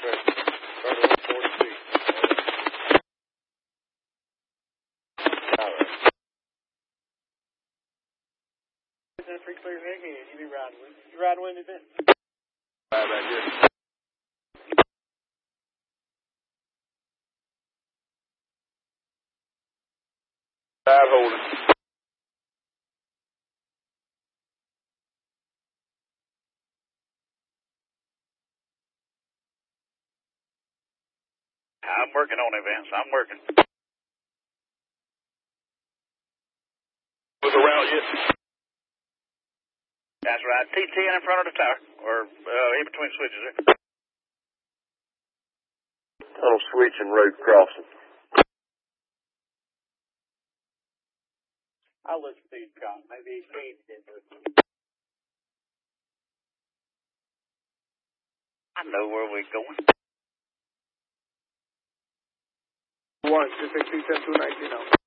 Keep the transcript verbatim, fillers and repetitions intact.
Started on fourth feet. All right. Pretty clear again. You be riding with You riding with me, Ben? Right back here. Five holding. I'm working on it, Vince. I'm working. With the route yet? That's right. T ten in front of the tower, or uh, in between switches there. Tunnel switch and road crossing. I'll let Steve come. Maybe he changed it. I know where we're going. One, just say two seven two nineteen.